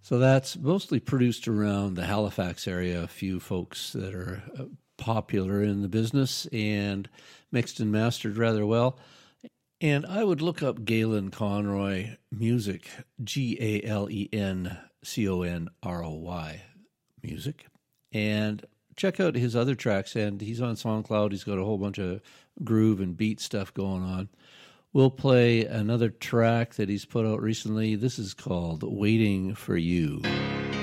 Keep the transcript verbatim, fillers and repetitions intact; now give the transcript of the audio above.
So that's mostly produced around the Halifax area, a few folks that are uh, popular in the business, and mixed and mastered rather well. And I would look up Galen Conroy Music, G A L E N C O N R O Y Music, and check out his other tracks. And he's on SoundCloud. He's got a whole bunch of groove and beat stuff going on. We'll play another track that he's put out recently. This is called Waiting for You.